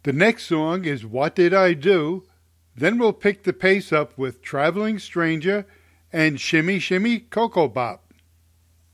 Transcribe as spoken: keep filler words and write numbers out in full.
The next song is What Did I Do? Then we'll pick the pace up with Traveling Stranger and Shimmy Shimmy Cocoa Bop.